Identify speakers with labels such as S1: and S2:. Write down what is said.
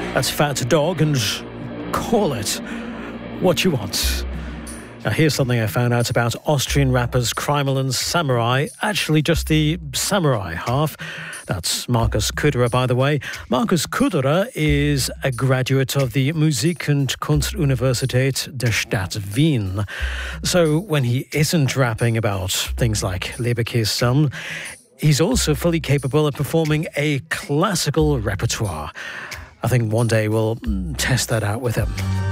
S1: That's Fat Dog, and call it what you want. Now, here's something I found out about Austrian rappers Krimal and Samurai. Actually, just the Samurai half. That's Markus Kuderer, by the way. Markus Kuderer is a graduate of the Musik- und Kunstuniversität der Stadt Wien. So when he isn't rapping about things like Leberkäse, he's also fully capable of performing a classical repertoire. I think one day we'll test that out with him.